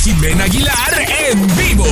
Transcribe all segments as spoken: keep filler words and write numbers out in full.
Jimena Aguilar en vivo.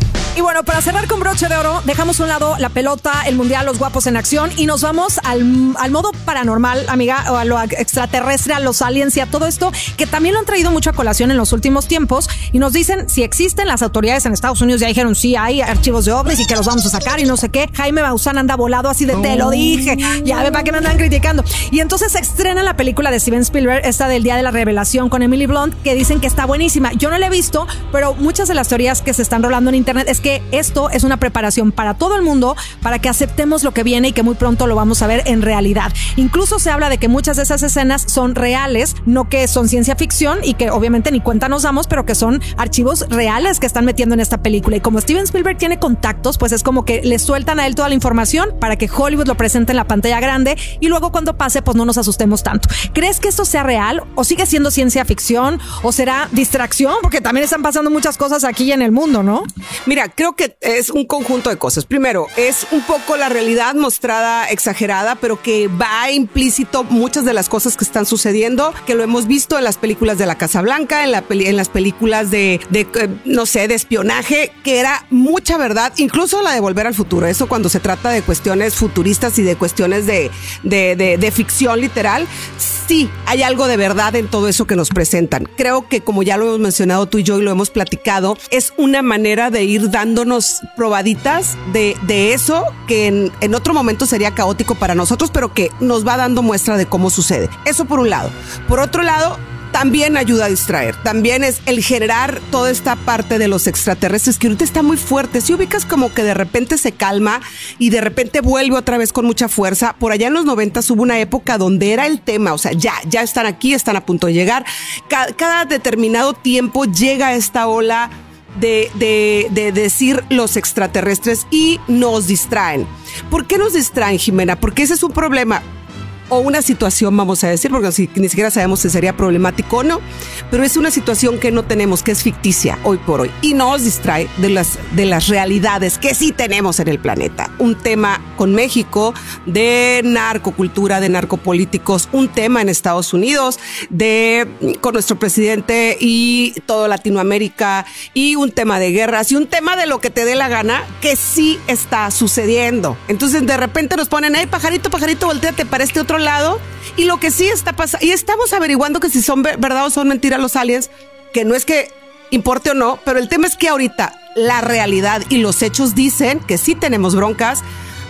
Y bueno, para cerrar con broche de oro, dejamos a un lado la pelota, el mundial, los guapos en acción y nos vamos al, al modo paranormal, amiga, o a lo extraterrestre, a los aliens y a todo esto que también lo han traído mucho a colación en los últimos tiempos y nos dicen si existen. Las autoridades en Estados Unidos ya dijeron sí, hay archivos de ovnis y que los vamos a sacar y no sé qué. Jaime Maussan anda volado así de te lo dije, ya ve para qué me andan criticando. Y entonces se estrena la película de Steven Spielberg, esta del Día de la Revelación con Emily Blunt, que dicen que está buenísima. Yo no la he visto, pero muchas de las teorías que se están rolando en internet es que esto es una preparación para todo el mundo, para que aceptemos lo que viene y que muy pronto lo vamos a ver en realidad. Incluso se habla de que muchas de esas escenas son reales, no que son ciencia ficción y que obviamente ni cuenta nos damos, pero que son archivos reales que están metiendo en esta película. Y como Steven Spielberg tiene contactos, pues es como que le sueltan a él toda la información para que Hollywood lo presente en la pantalla grande y luego cuando pase, pues no nos asustemos tanto. ¿Crees que esto sea real o sigue siendo ciencia ficción o será distracción? Porque también están pasando muchas cosas aquí y en el mundo, ¿no? Mira, creo que es un conjunto de cosas. Primero, es un poco la realidad mostrada exagerada, pero que va implícito muchas de las cosas que están sucediendo, que lo hemos visto en las películas de la Casa Blanca, en, la peli- en las películas de, de, no sé, de espionaje, que era mucha verdad, incluso la de Volver al Futuro. Eso cuando se trata de cuestiones futuristas y de cuestiones de, de, de, de ficción literal, sí, hay algo de verdad en todo eso que nos presentan. Creo que, como ya lo hemos mencionado tú y yo y lo hemos platicado, es una manera de ir dándonos probaditas de, de eso que en, en otro momento sería caótico para nosotros, pero que nos va dando muestra de cómo sucede. Eso por un lado. Por otro lado, también ayuda a distraer. También es el generar toda esta parte de los extraterrestres que ahorita está muy fuerte. Si ubicas como que de repente se calma y de repente vuelve otra vez con mucha fuerza. Por allá en los noventas hubo una época donde era el tema, o sea, ya, ya están aquí, están a punto de llegar. Cada, cada determinado tiempo llega esta ola De, de, de decir los extraterrestres y nos distraen. ¿Por qué nos distraen, Jimena? Porque ese es un problema o una situación, vamos a decir, porque si, ni siquiera sabemos si sería problemático o no, pero es una situación que no tenemos, que es ficticia hoy por hoy y nos distrae de las, de las realidades que sí tenemos en el planeta. Un tema con México de narcocultura, de narcopolíticos, un tema en Estados Unidos de con nuestro presidente y toda Latinoamérica y un tema de guerras y un tema de lo que te dé la gana que sí está sucediendo. Entonces de repente nos ponen, hey, pajarito, pajarito, volteate para este otro lado, y lo que sí está pasando, y estamos averiguando que si son verdad o son mentiras los aliens, que no es que importe o no, pero el tema es que ahorita la realidad y los hechos dicen que sí tenemos broncas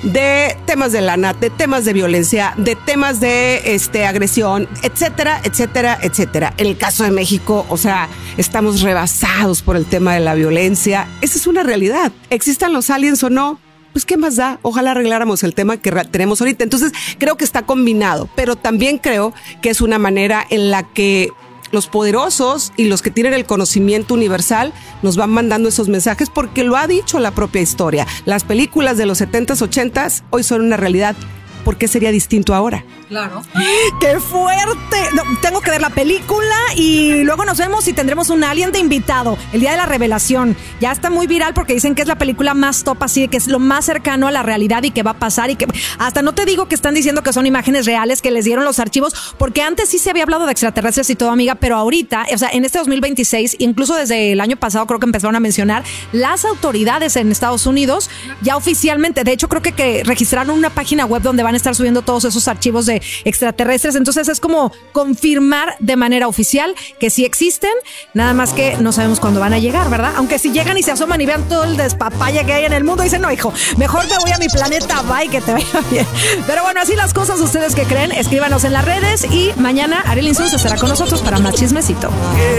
de temas de lana, de temas de violencia, de temas de este, agresión, etcétera, etcétera, etcétera. En el caso de México, o sea, estamos rebasados por el tema de la violencia. Esa es una realidad. ¿Existan los aliens o no? Pues ¿qué más da? Ojalá arregláramos el tema que tenemos ahorita. Entonces creo que está combinado, pero también creo que es una manera en la que los poderosos y los que tienen el conocimiento universal nos van mandando esos mensajes porque lo ha dicho la propia historia. Las películas de los setentas, ochentas hoy son una realidad. ¿Por qué sería distinto ahora? Claro. ¡Qué fuerte! No, tengo que ver la película y luego nos vemos y tendremos un alien de invitado. El Día de la Revelación. Ya está muy viral porque dicen que es la película más top, así que es lo más cercano a la realidad y que va a pasar y que hasta no te digo que están diciendo que son imágenes reales que les dieron los archivos, porque antes sí se había hablado de extraterrestres y todo, amiga, pero ahorita, o sea, en este dos mil veintiséis, incluso desde el año pasado creo que empezaron a mencionar las autoridades en Estados Unidos ya oficialmente. De hecho, creo que, que registraron una página web donde van a estar subiendo todos esos archivos de extraterrestres. Entonces es como confirmar de manera oficial que sí existen, nada más que no sabemos cuándo van a llegar, ¿verdad? Aunque si llegan y se asoman y vean todo el despapaya que hay en el mundo, dicen, no, hijo, mejor me voy a mi planeta, bye, que te vaya bien. Pero bueno, así las cosas. ¿Ustedes qué creen? Escríbanos en las redes y mañana Ariel Insunza estará con nosotros para más chismecito.